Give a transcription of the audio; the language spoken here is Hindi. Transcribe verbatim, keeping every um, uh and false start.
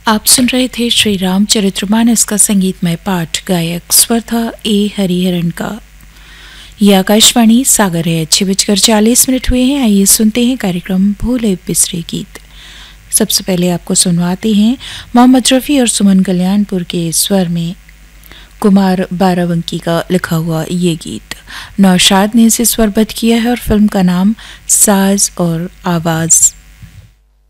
आप सुन रहे थे श्री रामचरितमानस का संगीतमय पाठ। गायक स्वर था ए हरिहरन का। यह आकाशवाणी सागर है। छह बजकर चालीस मिनट हुए हैं। आइए सुनते हैं कार्यक्रम भूले बिसरे गीत। सबसे पहले आपको सुनवाते हैं मोहम्मद रफ़ी और सुमन कल्याणपुर के स्वर में कुमार बारावंकी का लिखा हुआ ये गीत। नौशाद ने इसे स्वरबद्ध किया है और फिल्म का नाम साज और आवाज़